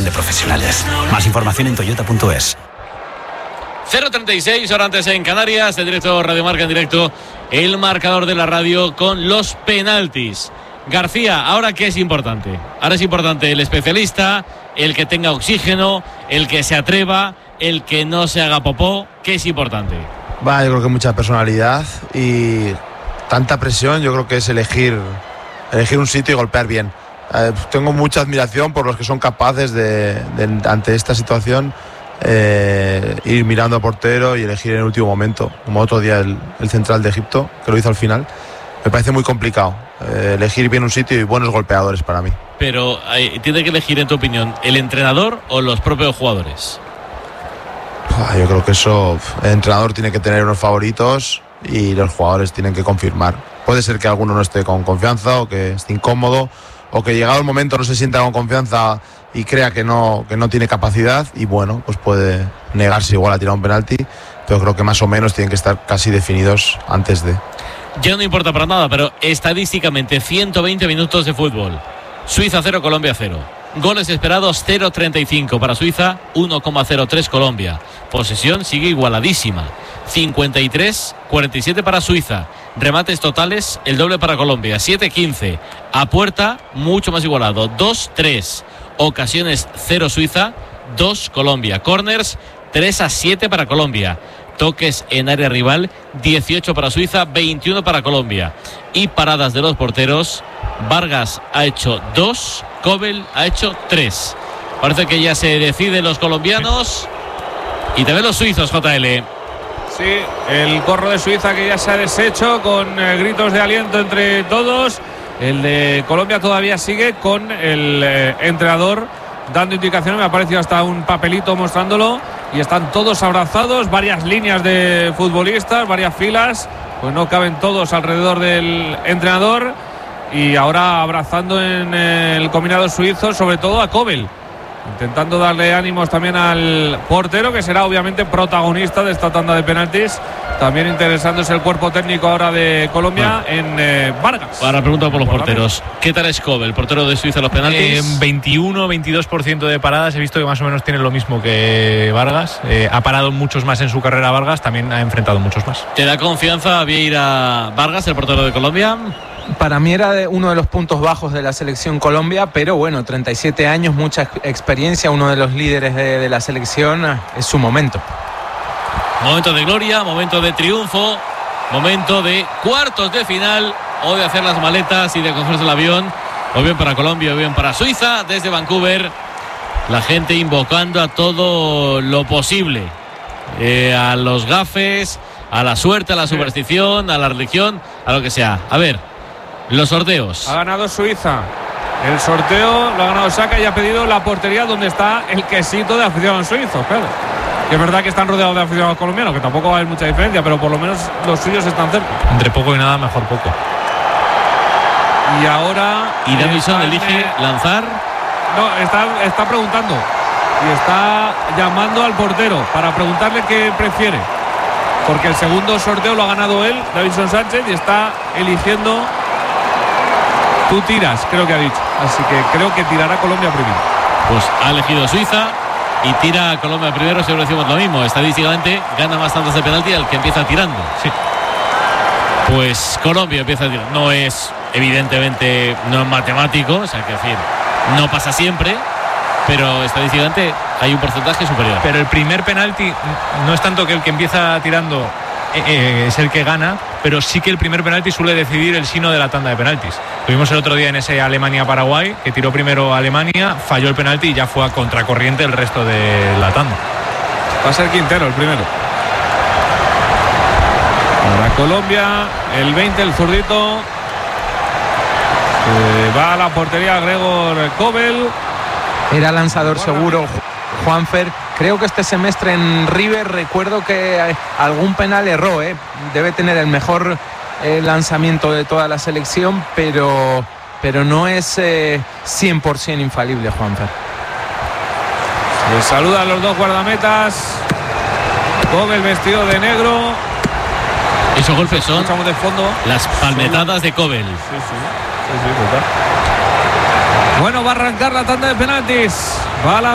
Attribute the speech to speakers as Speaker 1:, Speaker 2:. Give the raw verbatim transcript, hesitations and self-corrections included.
Speaker 1: de profesionales. Más información en toyota punto es.
Speaker 2: cero treinta y seis, hora antes en Canarias, en directo Radio Marca, en directo el marcador de la radio con los penaltis. García, ¿ahora qué es importante? Ahora es importante el especialista, el que tenga oxígeno, el que se atreva, el que no se haga popó. ¿Qué es importante?
Speaker 3: Va, yo creo que mucha personalidad y tanta presión. Yo creo que es elegir, elegir un sitio y golpear bien. Eh, tengo mucha admiración por los que son capaces de, de ante esta situación, eh, ir mirando a portero y elegir en el último momento, como otro día el, el central de Egipto, que lo hizo al final. Me parece muy complicado eh, elegir bien un sitio y buenos golpeadores para mí.
Speaker 2: Pero eh, ¿tiene que elegir, en tu opinión, el entrenador o los propios jugadores?
Speaker 3: Ah, yo creo que eso, el entrenador tiene que tener unos favoritos y los jugadores tienen que confirmar. Puede ser que alguno no esté con confianza o que esté incómodo o que llegado el momento no se sienta con confianza y crea que no, que no tiene capacidad y bueno, pues puede negarse igual a tirar un penalti, pero creo que más o menos tienen que estar casi definidos antes de...
Speaker 2: Ya no importa para nada, pero estadísticamente ciento veinte minutos de fútbol. Suiza cero, Colombia cero. Goles esperados cero coma treinta y cinco para Suiza, uno coma cero tres Colombia. Posesión sigue igualadísima, cincuenta y tres a cuarenta y siete para Suiza. Remates totales, el doble para Colombia, siete a quince. A puerta, mucho más igualado, dos a tres. Ocasiones cero Suiza, dos Colombia. Corners, tres a siete para Colombia. Toques en área rival, dieciocho para Suiza, veintiuno para Colombia. Y paradas de los porteros, Vargas ha hecho dos, Kobel ha hecho tres. Parece que ya se deciden los colombianos y también los suizos, J L.
Speaker 4: Sí, el corro de Suiza que ya se ha deshecho con eh, gritos de aliento entre todos. El de Colombia todavía sigue con el eh, entrenador dando indicaciones. Me ha aparecido hasta un papelito mostrándolo y están todos abrazados, varias líneas de futbolistas, varias filas, pues no caben todos alrededor del entrenador y ahora abrazando en el combinado suizo, sobre todo a Kobel, intentando darle ánimos también al portero, que será obviamente protagonista de esta tanda de penaltis. También interesándose el cuerpo técnico ahora de Colombia bueno. en eh, Vargas.
Speaker 2: Ahora pregunto por los porteros. ¿Qué tal es Kobel, el portero de Suiza, los penaltis?
Speaker 5: Eh, veintiuno veintidós por ciento de paradas. He visto que más o menos tiene lo mismo que Vargas. Eh, ha parado muchos más en su carrera Vargas, también ha enfrentado muchos más.
Speaker 2: ¿Te da confianza Vieira Vargas, el portero de Colombia?
Speaker 6: Para mí era de uno de los puntos bajos de la selección Colombia, pero bueno, treinta y siete años, mucha experiencia, uno de los líderes de, de la selección, es su momento.
Speaker 2: Momento de gloria, momento de triunfo, momento de cuartos de final, o de hacer las maletas y de cogerse el avión, o bien para Colombia o bien para Suiza. Desde Vancouver, la gente invocando a todo lo posible, eh, a los gafes, a la suerte, a la superstición, a la religión, a lo que sea. A ver, los sorteos.
Speaker 4: Ha ganado Suiza. El sorteo lo ha ganado Saka y ha pedido la portería donde está el quesito de aficionados suizos, claro. Que es verdad que están rodeados de aficionados colombianos, que tampoco va a haber mucha diferencia, pero por lo menos los suyos están cerca.
Speaker 5: Entre poco y nada, mejor poco.
Speaker 4: Y ahora...
Speaker 2: ¿Y Davison elige lanzar?
Speaker 4: No, está, está preguntando. Y está llamando al portero para preguntarle qué prefiere. Porque el segundo sorteo lo ha ganado él, Davison Sánchez, y está eligiendo... Tú tiras, creo que ha dicho. Así que creo que tirará Colombia primero.
Speaker 2: Pues ha elegido Suiza y tira a Colombia primero. Siempre decimos lo mismo. Estadísticamente gana más tantos de penalti al que empieza tirando.
Speaker 5: Sí.
Speaker 2: Pues Colombia empieza a tirar. No es, evidentemente, no es matemático. O sea, que decir, no pasa siempre. Pero estadísticamente hay un porcentaje superior.
Speaker 5: Pero el primer penalti no es tanto que el que empieza tirando eh, eh, es el que gana, pero sí que el primer penalti suele decidir el sino de la tanda de penaltis. Lo vimos el otro día en ese Alemania-Paraguay, que tiró primero Alemania, falló el penalti y ya fue a contracorriente el resto de la tanda.
Speaker 4: Va a ser Quintero el primero. Para Colombia, el veinte, el zurdito. Eh, va a la portería Gregor Kobel.
Speaker 6: Era lanzador seguro, Juanfer. Creo que este semestre en River recuerdo que algún penal erró, ¿eh? Debe tener el mejor eh, lanzamiento de toda la selección, pero, pero no es eh, cien por ciento infalible, Juanfer.
Speaker 4: Les saluda a los dos guardametas. Kobel vestido de negro.
Speaker 2: Esos golpes son
Speaker 4: de fondo.
Speaker 2: Las palmetadas de Kobel.
Speaker 4: Sí, sí, sí, sí, total. Bueno, va a arrancar la tanda de penaltis. Va a la